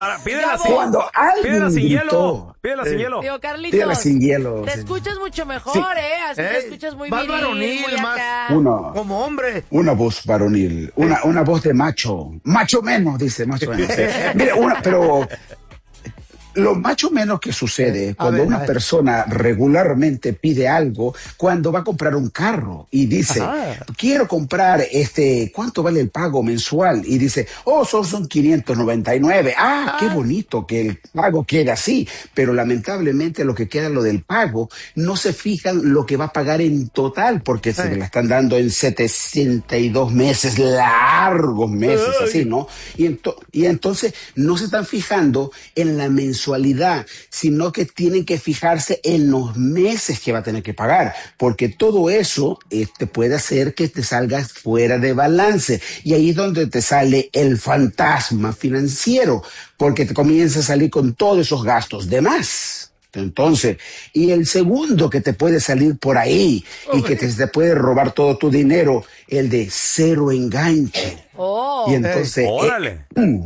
Ahora, pídela Cuando alguien sin gritó, hielo. Pídela sin hielo. Digo, Carlitos, pídela sin hielo. te Sí. escuchas mucho mejor, Sí. Así te escuchas muy Más viril, varonil, muy más acá. como hombre. Una voz varonil, una voz de macho, macho menos, dice, macho menos. Sí. Mire, pero lo macho menos que sucede cuando una persona regularmente pide algo, cuando va a comprar un carro y dice, quiero comprar ¿cuánto vale el pago mensual? Y dice, son 599. Qué bonito que el pago quede así, pero lamentablemente lo que queda lo del pago, no se fijan lo que va a pagar en total, porque se la están dando en 72 meses, largos meses, así, ¿no? Y entonces no se están fijando en la mensualidad, sino que tienen que fijarse en los meses que va a tener que pagar, porque todo eso te puede hacer que te salgas fuera de balance, y ahí es donde te sale el fantasma financiero, porque te comienza a salir con todos esos gastos de más. Entonces, y el segundo que te puede salir por ahí y que te puede robar todo tu dinero, el de cero enganche. Y entonces, órale.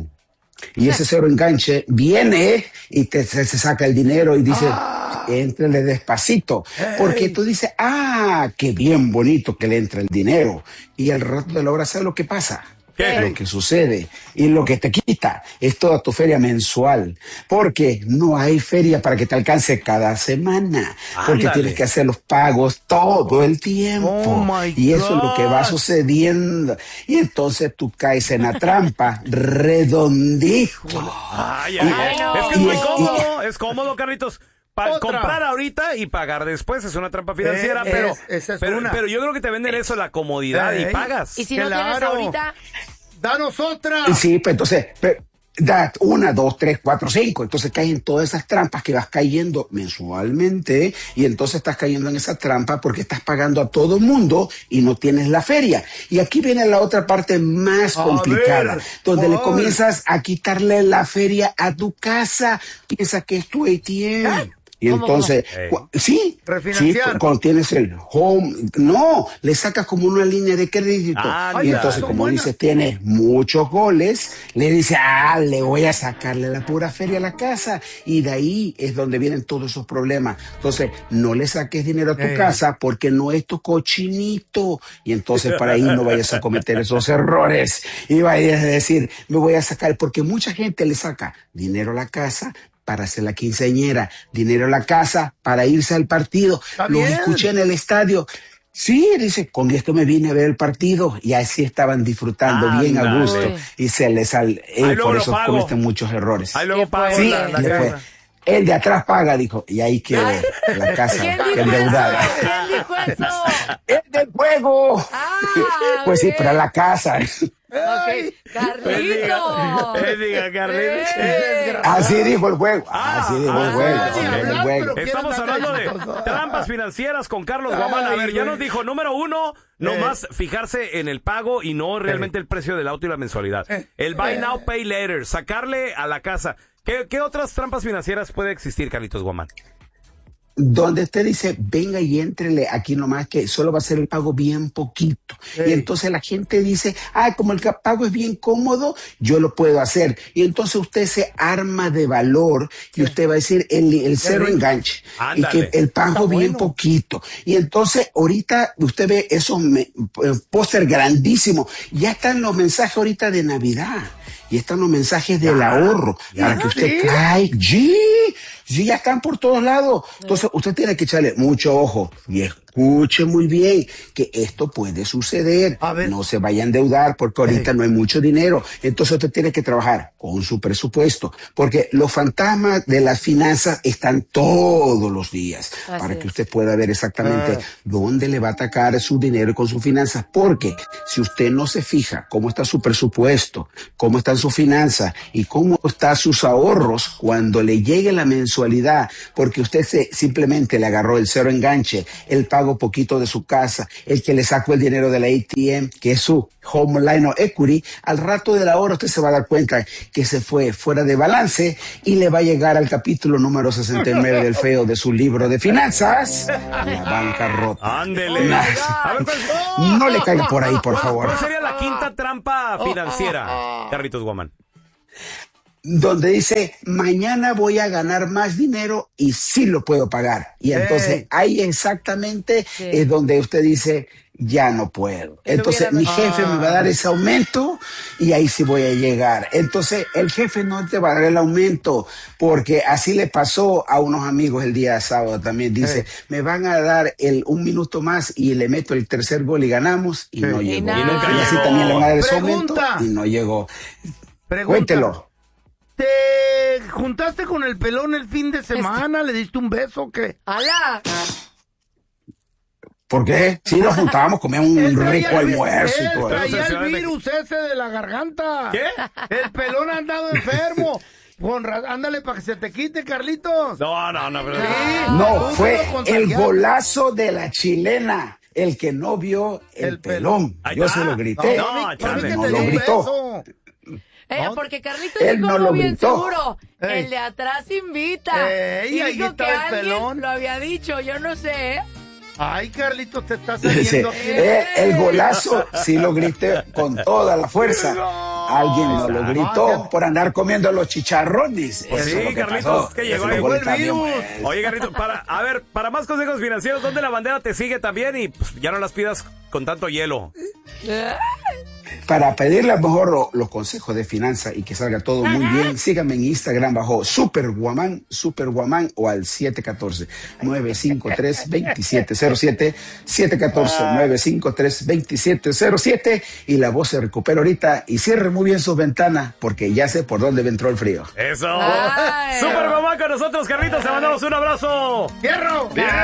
Y ese cero enganche viene y se saca el dinero y dice, éntrale despacito. Porque tú dices, qué bien bonito que le entra el dinero. Y al rato de la hora, ¿sabes lo que pasa? ¿Qué? Lo que sucede y lo que te quita es toda tu feria mensual, porque no hay feria para que te alcance cada semana, porque Ándale. tienes que hacer los pagos todo el tiempo, y eso es lo que va sucediendo, y entonces tú caes en la trampa redondijo. Ay, no. Es que es muy cómodo. Es cómodo, Carlitos. Comprar ahorita y pagar después es una trampa financiera, esa es pero, una. pero yo creo que te venden eso, la comodidad, y pagas. Y si no tienes ahorita, ¡Danos otra! Sí, pues entonces, da 1, 2, 3, 4, 5. Entonces caes en todas esas trampas que vas cayendo mensualmente, y entonces estás cayendo en esa trampa porque estás pagando a todo mundo y no tienes la feria. Y aquí viene la otra parte más complicada, donde le comienzas a quitarle la feria a tu casa. Piensa que es tu ATM. Y entonces, sí, cuando tienes el home, no, le sacas como una línea de crédito. Y entonces, como dices, tienes muchos goles, le dices, le voy a sacarle la pura feria a la casa. Y de ahí es donde vienen todos esos problemas. Entonces, no le saques dinero a tu casa porque no es tu cochinito. Y entonces, para ahí no vayas a cometer esos errores. Y vayas a decir, me voy a sacar, porque mucha gente le saca dinero a la casa para hacer la quinceañera, dinero a la casa para irse al partido. Los escuché en el estadio. Sí, dice, con esto me vine a ver el partido, y así estaban disfrutando bien a gusto. Y se les por eso cometen muchos errores. Ahí luego pago Sí, la casa. El de atrás paga, dijo, y ahí quedó la casa endeudada. ¿Quién dijo eso? ¡El del juego! Pues sí, para la casa. ¡Carlitos! Diga, Carlitos. Así dijo el juego. Así dijo el juego. Estamos hablando de trampas financieras con Carlos Guamán. A ver, ya nos dijo, número 1, nomás fijarse en el pago y no realmente el precio del auto y la mensualidad. El buy now, pay later, sacarle a la casa. ¿Qué otras trampas financieras puede existir, Carlitos Guamán? Donde usted dice, venga y éntrele aquí nomás, que solo va a ser el pago bien poquito. Y entonces la gente dice, como el pago es bien cómodo, yo lo puedo hacer. Y entonces usted se arma de valor y usted va a decir el cero enganche. Ándale. Y que el pago bien poquito. Y entonces ahorita usted ve esos póster grandísimos. Ya están los mensajes ahorita de Navidad. Y están los mensajes del ahorro para que usted caiga. Sí, ya están por todos lados. Entonces, usted tiene que echarle mucho ojo y escuche muy bien que esto puede suceder. No se vaya a endeudar porque ahorita no hay mucho dinero. Entonces, usted tiene que trabajar con su presupuesto, porque los fantasmas de las finanzas están todos los días para que usted pueda ver exactamente dónde le va a atacar su dinero y con sus finanzas. Porque si usted no se fija cómo está su presupuesto, cómo están sus finanzas y cómo están sus ahorros cuando le llegue la mensualidad, porque usted simplemente le agarró el cero enganche, el pago poquito de su casa, el que le sacó el dinero de la ATM, que es su home line o equity, al rato del ahorro usted se va a dar cuenta que se fue fuera de balance y le va a llegar al capítulo número 69 del feo de su libro de finanzas, la bancarrota. Ándele. No le caiga por ahí, por favor. ¿Cuál sería la quinta trampa financiera, Carlitos Guamán? donde dice, mañana voy a ganar más dinero y sí lo puedo pagar. Y entonces ahí exactamente es donde usted dice, ya no puedo. Entonces mi jefe me va a dar ese aumento y ahí sí voy a llegar. Entonces el jefe no te va a dar el aumento, porque así le pasó a unos amigos el día sábado también. Dice, me van a dar un minuto más y le meto el tercer gol y ganamos, y no llegó. Y así también le van a dar ese aumento y no llegó. Cuéntelo. ¿Te juntaste con el pelón el fin de semana? ¿Le diste un beso o qué? ¡Hala! ¿Por qué? Sí, nos juntábamos, comíamos un rico almuerzo y todo. Traía el virus ese de la garganta. ¿Qué? El pelón ha andado enfermo. Ándale para que se te quite, Carlitos. No. Pero... No, fue el golazo de la chilena. El que no vio el pelón. Yo se lo grité. No, lo gritó. Porque Carlitos él dijo no lo bien gritó. seguro. El de atrás invita. Y dijo que estaba el alguien pelón. lo había dicho, yo no sé. Ay, Carlitos, te está saliendo. El golazo sí lo grité con toda la fuerza. Alguien no lo gritó por andar comiendo los chicharrones. Pues sí, Carlitos, que llegó el virus. Oye, Carlitos, para más consejos financieros, ¿dónde la bandera te sigue también? Y pues, ya no las pidas con tanto hielo. Para pedirle mejor los consejos de finanzas y que salga todo muy bien, síganme en Instagram bajo Superguamán o al 714-953-2707, 714-953-2707, y la voz se recupera ahorita, y cierre muy bien sus ventanas porque ya sé por dónde me entró el frío. ¡Eso! Superguamán con nosotros, Carlitos, te mandamos un abrazo. ¡Fierro! ¡Bien!